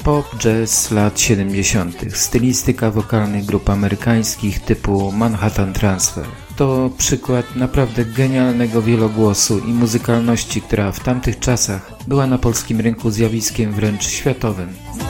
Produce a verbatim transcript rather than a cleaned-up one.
Pop jazz lat siedemdziesiątych. Stylistyka wokalnych grup amerykańskich typu Manhattan Transfer. To przykład naprawdę genialnego wielogłosu i muzykalności, która w tamtych czasach była na polskim rynku zjawiskiem wręcz światowym.